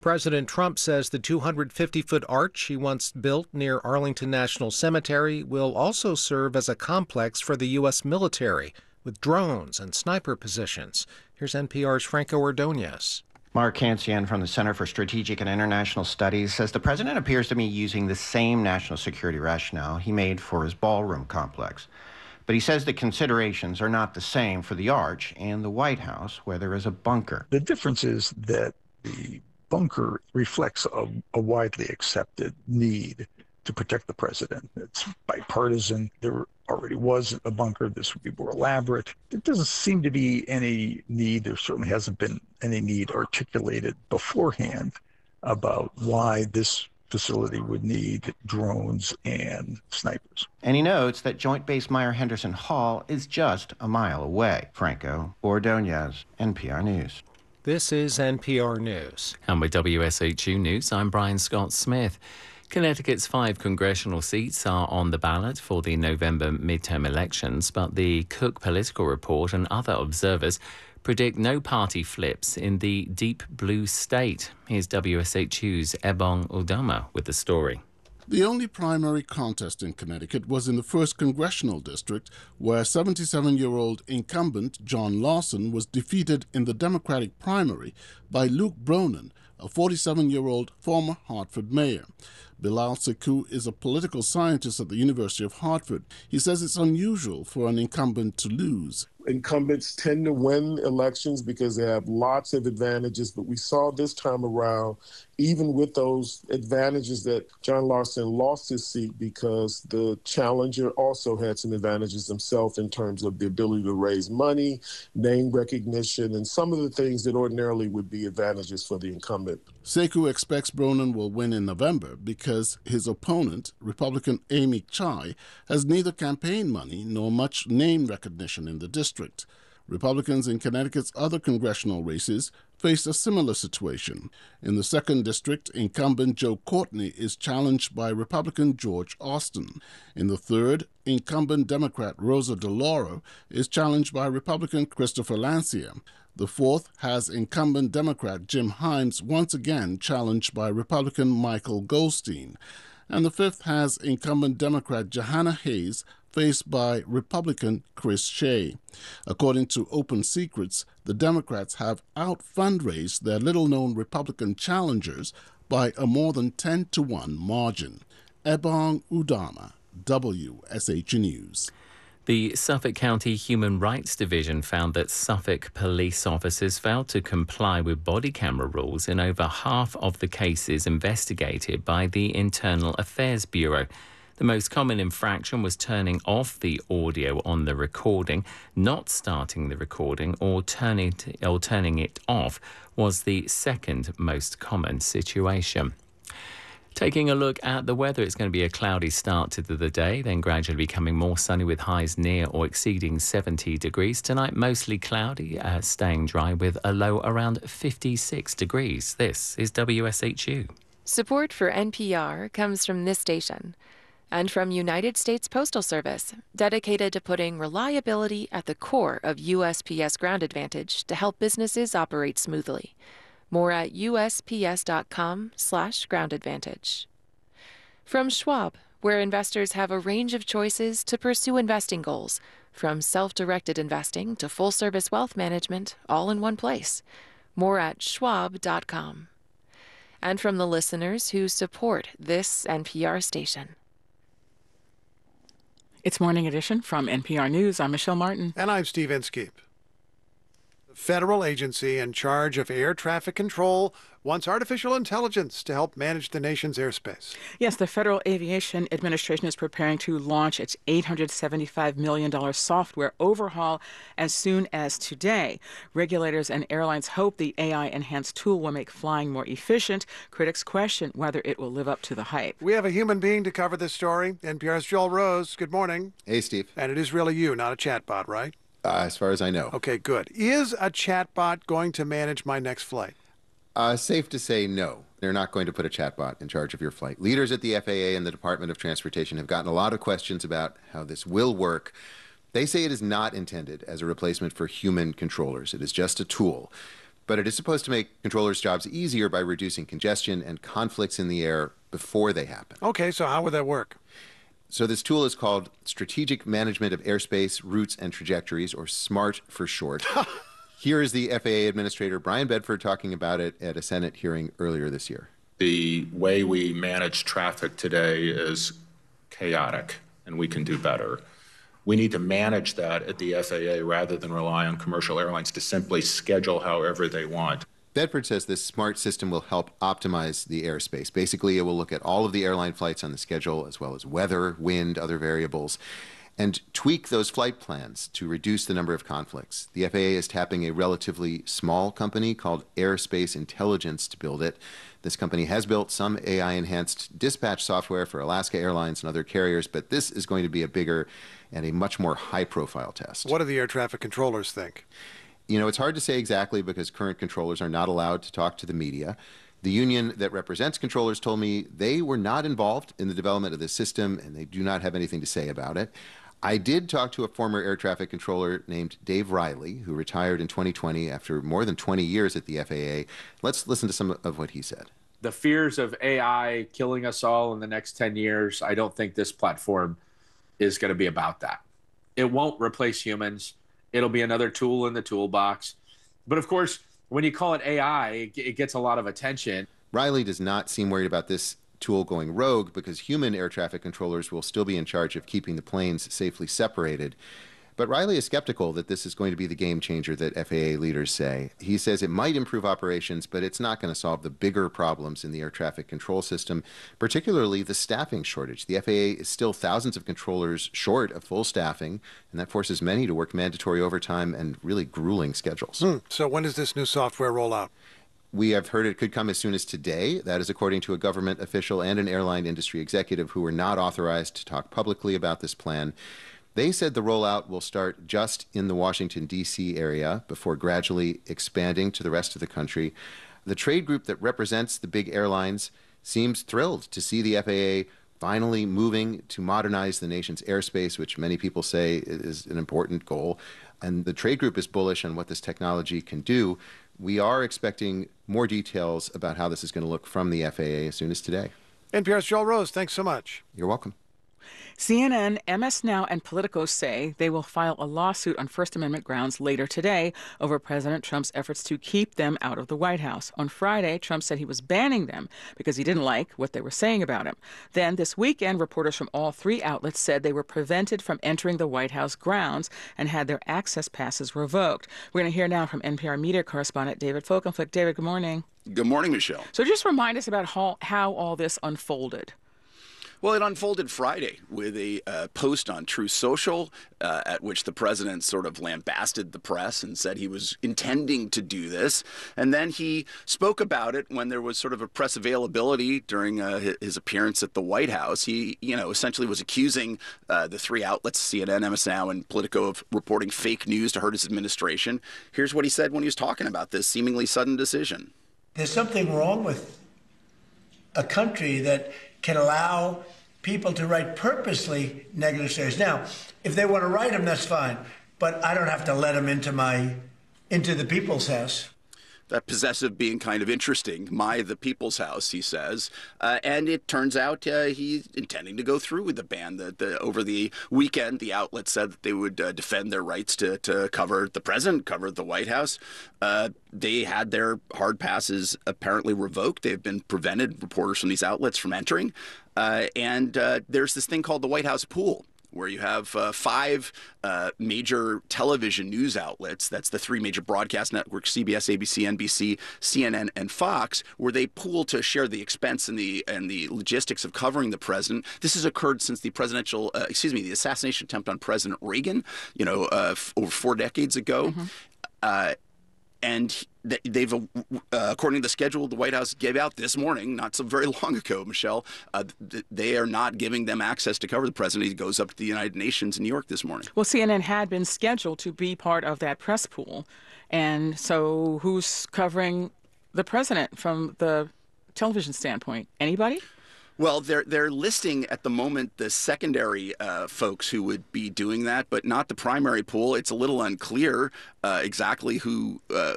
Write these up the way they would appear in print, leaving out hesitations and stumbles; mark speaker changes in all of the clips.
Speaker 1: President Trump says the 250-foot arch he once built near Arlington National Cemetery will also serve as a complex for the U.S. military, with drones and sniper positions. Here's NPR's Franco Ordonez.
Speaker 2: Mark Cancian from the Center for Strategic and International Studies says the president appears to be using the same national security rationale he made for his ballroom complex. But he says the considerations are not the same for the arch and the White House, where there is a bunker.
Speaker 3: The difference is that the bunker reflects a widely accepted need to protect the president. It's bipartisan. There already was a bunker. This would be more elaborate. There doesn't seem to be any need. There certainly hasn't been any need articulated beforehand about why this facility would need drones and snipers.
Speaker 2: And he notes that Joint Base Meier-Henderson Hall is just a mile away. Franco Ordonez, NPR News.
Speaker 1: This is NPR News.
Speaker 4: And with WSHU News, I'm Brian Scott Smith. Connecticut's 5 congressional seats are on the ballot for the November midterm elections, but the Cook Political Report and other observers predict no party flips in the deep blue state. Here's WSHU's Ebong Udoma with the story.
Speaker 5: The only primary contest in Connecticut was in the 1st Congressional District, where 77-year-old incumbent John Lawson was defeated in the Democratic primary by Luke Bronin, a 47-year-old former Hartford mayor. Bilal Sekou is a political scientist at the University of Hartford. He says it's unusual for an incumbent to lose.
Speaker 6: Incumbents tend to win elections because they have lots of advantages, but we saw this time around, even with those advantages, that John Lawson lost his seat because the challenger also had some advantages himself in terms of the ability to raise money, name recognition, and some of the things that ordinarily would be advantages for the incumbent.
Speaker 5: Sekou expects Bronin will win in November because his opponent, Republican Amy Chai, has neither campaign money nor much name recognition in the district. Republicans in Connecticut's other congressional races face a similar situation. In the 2nd District, incumbent Joe Courtney is challenged by Republican George Austin. In the 3rd, incumbent Democrat Rosa DeLauro is challenged by Republican Christopher Lancia. The 4th has incumbent Democrat Jim Himes once again challenged by Republican Michael Goldstein. And the 5th has incumbent Democrat Jahana Hayes faced by Republican Chris Shea. According to Open Secrets, the Democrats have out-fundraised their little-known Republican challengers by a more than 10-to-1 margin. Ebong Udoma, WSHU News.
Speaker 4: The Suffolk County Human Rights Division found that Suffolk police officers failed to comply with body camera rules in over half of the cases investigated by the Internal Affairs Bureau. The most common infraction was turning off the audio on the recording, not starting the recording, or turning it off was the second most common situation. Taking a look at the weather, it's going to be a cloudy start to the day, then gradually becoming more sunny with highs near or exceeding 70 degrees. Tonight, mostly cloudy, staying dry with a low around 56 degrees. This is WSHU.
Speaker 7: Support for NPR comes from this station and from United States Postal Service, dedicated to putting reliability at the core of USPS Ground Advantage to help businesses operate smoothly. More at USPS.com/groundadvantage. From Schwab, where investors have a range of choices to pursue investing goals, from self-directed investing to full-service wealth management, all in one place. More at schwab.com. And from the listeners who support this NPR station.
Speaker 8: It's Morning Edition from NPR News. I'm Michelle Martin.
Speaker 9: And I'm Steve Inskeep. The federal agency in charge of air traffic control wants artificial intelligence to help manage the nation's airspace.
Speaker 8: Yes, the Federal Aviation Administration is preparing to launch its $875 million software overhaul as soon as today. Regulators and airlines hope the AI-enhanced tool will make flying more efficient. Critics question whether it will live up to the hype.
Speaker 9: We have a human being to cover this story. NPR's Joel Rose. Good morning.
Speaker 10: Hey, Steve.
Speaker 9: And it is really you, not a chatbot, right?
Speaker 10: As far as I know.
Speaker 9: Okay, good. Is a chatbot going to manage my next flight?
Speaker 10: Safe to say no. They're not going to put a chatbot in charge of your flight. Leaders at the FAA and the Department of Transportation have gotten a lot of questions about how this will work. They say it is not intended as a replacement for human controllers. It is just a tool. But it is supposed to make controllers' jobs easier by reducing congestion and conflicts in the air before they happen.
Speaker 9: Okay, so how would that work?
Speaker 10: So this tool is called Strategic Management of Airspace Routes and Trajectories, or SMART for short. Here is the FAA Administrator Brian Bedford talking about it at a Senate hearing earlier this year.
Speaker 11: The way we manage traffic today is chaotic, and we can do better. We need to manage that at the FAA rather than rely on commercial airlines to simply schedule however they want.
Speaker 10: Bedford says this smart system will help optimize the airspace. Basically, it will look at all of the airline flights on the schedule, as well as weather, wind, other variables, and tweak those flight plans to reduce the number of conflicts. The FAA is tapping a relatively small company called Airspace Intelligence to build it. This company has built some AI-enhanced dispatch software for Alaska Airlines and other carriers, but this is going to be a bigger and a much more high-profile test.
Speaker 9: What do the air traffic controllers think?
Speaker 10: You know, it's hard to say exactly because current controllers are not allowed to talk to the media. The union that represents controllers told me they were not involved in the development of this system and they do not have anything to say about it. I did talk to a former air traffic controller named Dave Riley, who retired in 2020 after more than 20 years at the FAA. Let's listen to some of what he said.
Speaker 12: The fears of AI killing us all in the next 10 years, I don't think this platform is going to be about that. It won't replace humans. It'll be another tool in the toolbox. But of course, when you call it AI, it gets a lot of attention.
Speaker 10: Riley does not seem worried about this tool going rogue because human air traffic controllers will still be in charge of keeping the planes safely separated. But Riley is skeptical that this is going to be the game changer that FAA leaders say. He says it might improve operations, but it's not going to solve the bigger problems in the air traffic control system, particularly the staffing shortage. The FAA is still thousands of controllers short of full staffing, and that forces many to work mandatory overtime and really grueling schedules.
Speaker 9: So when does this new software roll out?
Speaker 10: We have heard it could come as soon as today. That is according to a government official and an airline industry executive who were not authorized to talk publicly about this plan. They said the rollout will start just in the Washington, D.C. area before gradually expanding to the rest of the country. The trade group that represents the big airlines seems thrilled to see the FAA finally moving to modernize the nation's airspace, which many people say is an important goal. And the trade group is bullish on what this technology can do. We are expecting more details about how this is going to look from the FAA as soon as today.
Speaker 9: NPR's Joel Rose, thanks so much.
Speaker 10: You're welcome.
Speaker 8: CNN, MS Now, and Politico say they will file a lawsuit on First Amendment grounds later today over President Trump's efforts to keep them out of the White House. On Friday, Trump said he was banning them because he didn't like what they were saying about him. Then this weekend, reporters from all three outlets said they were prevented from entering the White House grounds and had their access passes revoked. We're going to hear now from NPR media correspondent David Folkenflik. David, good morning.
Speaker 13: Good morning, Michelle.
Speaker 8: So just remind us about how all this unfolded.
Speaker 13: Well, it unfolded Friday with a post on Truth Social at which the president sort of lambasted the press and said he was intending to do this. And then he spoke about it when there was sort of a press availability during his appearance at the White House. He, essentially was accusing the three outlets, CNN, MS Now, and Politico, of reporting fake news to hurt his administration. Here's what he said when he was talking about this seemingly sudden decision.
Speaker 14: There's something wrong with a country that can allow people to write purposely negative stories. Now, if they want to write them, that's fine. But I don't have to let them into the people's house.
Speaker 13: That possessive being kind of interesting. The people's house, he says. And it turns out he's intending to go through with the ban. Over the weekend, the outlet said that they would defend their rights to cover the president, cover the White House. They had their hard passes apparently revoked. They've been prevented, reporters from these outlets, from entering. And there's this thing called the White House pool, where you have five major television news outlets. That's the three major broadcast networks, CBS, ABC, NBC, CNN, and Fox, where they pool to share the expense and the logistics of covering the president. This has occurred since the the assassination attempt on President Reagan, over 4 decades ago. Mm-hmm. And they've, according to the schedule the White House gave out this morning, not so very long ago, Michelle, they are not giving them access to cover the president. He goes up to the United Nations in New York this morning.
Speaker 8: Well, CNN had been scheduled to be part of that press pool. And so who's covering the president from the television standpoint? Anybody?
Speaker 13: Well, they're listing at the moment the secondary folks who would be doing that, but not the primary pool. It's a little unclear exactly who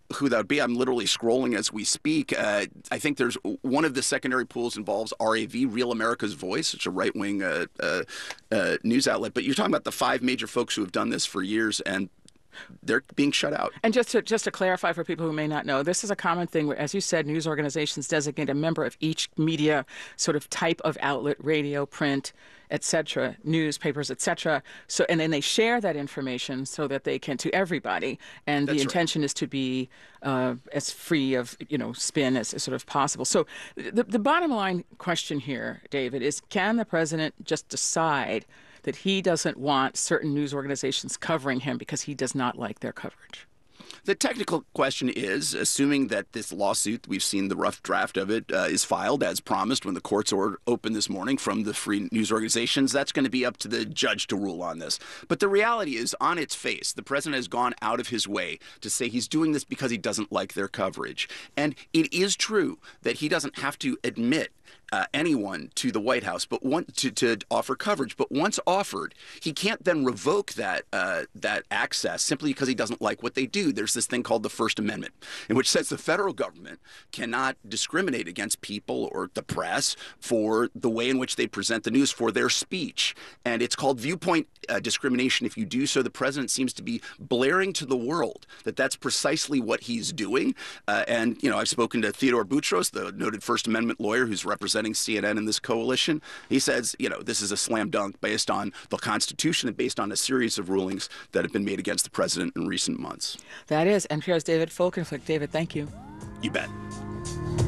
Speaker 13: who that would be. I'm literally scrolling as we speak. I think there's one of the secondary pools involves RAV, Real America's Voice. It's a right-wing news outlet. But you're talking about the 5 major folks who have done this for years, and they're being shut out.
Speaker 8: And just to clarify for people who may not know, this is a common thing where, as you said, news organizations designate a member of each media sort of type of outlet, radio, print, etc., newspapers, etc. So, and then they share that information so that they can to everybody. And the intention is to be as free of spin as sort of possible. So, the bottom line question here, David, is: can the president just decide that he doesn't want certain news organizations covering him because he does not like their coverage?
Speaker 13: The technical question is, assuming that this lawsuit, we've seen the rough draft of it, is filed as promised when the courts are open this morning from the free news organizations, that's going to be up to the judge to rule on this. But the reality is, on its face, the president has gone out of his way to say he's doing this because he doesn't like their coverage. And it is true that he doesn't have to admit anyone to the White House, but to offer coverage. But once offered, he can't then revoke that access simply because he doesn't like what they do. There's this thing called the First Amendment, in which says the federal government cannot discriminate against people or the press for the way in which they present the news, for their speech. And it's called viewpoint discrimination if you do so. The president seems to be blaring to the world that that's precisely what he's doing. And I've spoken to Theodore Boutros, the noted First Amendment lawyer who's representing CNN in this coalition. He says, this is a slam dunk based on the Constitution and based on a series of rulings that have been made against the president in recent months.
Speaker 8: That is NPR's David Folkenflik. David, thank you.
Speaker 13: You bet.